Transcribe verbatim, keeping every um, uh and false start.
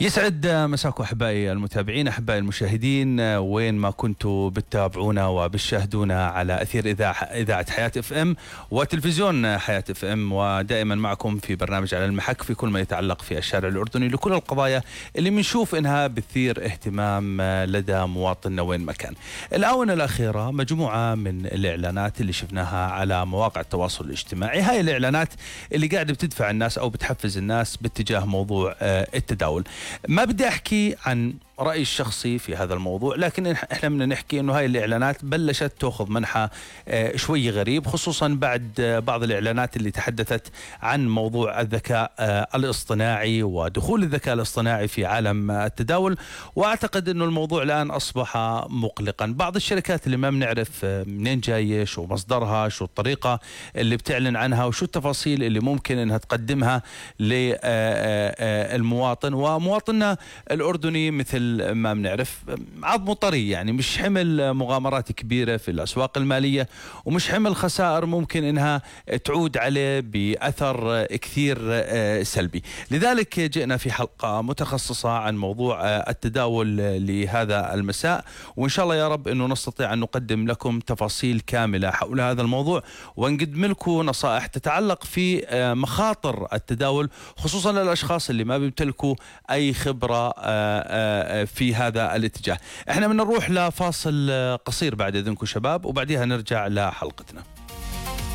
يسعد مساكم أحبائي المتابعين، أحبائي المشاهدين، وين ما كنتوا بتتابعونا وبتشاهدونا على أثير إذاعة إذاعة حياة اف ام وتلفزيون حياة اف ام، ودائما معكم في برنامج على المحك في كل ما يتعلق في الشارع الأردني لكل القضايا اللي بنشوف إنها بتثير اهتمام لدى مواطننا وين ما كان. الآونة الأخيرة مجموعة من الإعلانات اللي شفناها على مواقع التواصل الاجتماعي، هاي الإعلانات اللي قاعدة بتدفع الناس أو بتحفز الناس باتجاه موضوع التداول. ما بدي أحكي عن رأيي الشخصي في هذا الموضوع، لكن احنا بدنا نحكي انه هاي الاعلانات بلشت تاخذ منحى شوي غريب، خصوصا بعد بعض الاعلانات اللي تحدثت عن موضوع الذكاء الاصطناعي ودخول الذكاء الاصطناعي في عالم التداول. واعتقد انه الموضوع الان اصبح مقلقا. بعض الشركات اللي ما بنعرف منين جايه، شو مصدرها، شو الطريقه اللي بتعلن عنها، وشو التفاصيل اللي ممكن انها تقدمها للمواطن. ومواطننا الاردني مثل ما بنعرف عظمه طري، يعني مش حمل مغامرات كبيرة في الأسواق المالية، ومش حمل خسائر ممكن إنها تعود عليه بأثر كثير سلبي. لذلك جئنا في حلقة متخصصة عن موضوع التداول لهذا المساء، وإن شاء الله يا رب إنه نستطيع أن نقدم لكم تفاصيل كاملة حول هذا الموضوع، ونقدم لكم نصائح تتعلق في مخاطر التداول، خصوصا للأشخاص اللي ما بيمتلكوا أي خبرة في هذا الاتجاه. احنا بنروح لفاصل قصير بعد اذنكم شباب، وبعدها نرجع لحلقتنا.